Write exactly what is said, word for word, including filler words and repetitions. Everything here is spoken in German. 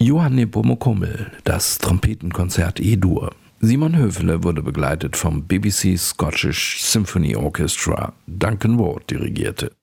Johann Nepomuk-Hummel, das Trompetenkonzert E-Dur. Simon Höfele wurde begleitet vom B B C Scottish Symphony Orchestra. Duncan Ward dirigierte.